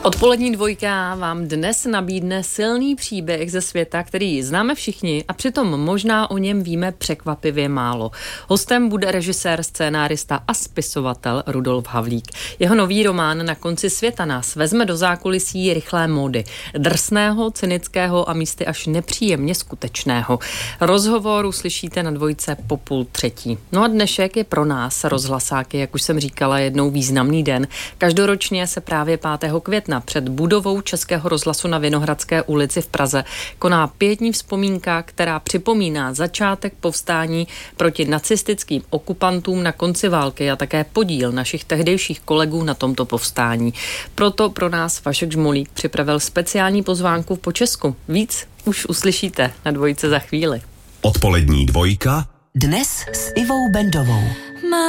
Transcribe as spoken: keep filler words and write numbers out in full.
Odpolední dvojka vám dnes nabídne silný příběh ze světa, který známe všichni a přitom možná o něm víme překvapivě málo. Hostem bude režisér, scénárista a spisovatel Rudolf Havlík. Jeho nový román Na konci světa nás vezme do zákulisí rychlé módy. Drsného, cynického a místy až nepříjemně skutečného. Rozhovor uslyšíte na dvojce po půl třetí. No a dnešek je pro nás, rozhlasáky, jak už jsem říkala, jednou významný den. Každoročně se právě pátého května před budovou Českého rozhlasu na Vinohradské ulici v Praze koná pietní vzpomínka, která připomíná začátek povstání proti nacistickým okupantům na konci války a také podíl našich tehdejších kolegů na tomto povstání. Proto pro nás Vašek Žmolík připravil speciální pozvánku po Česku. Víc už uslyšíte na dvojce za chvíli. Odpolední dvojka dnes s Ivou Bendovou.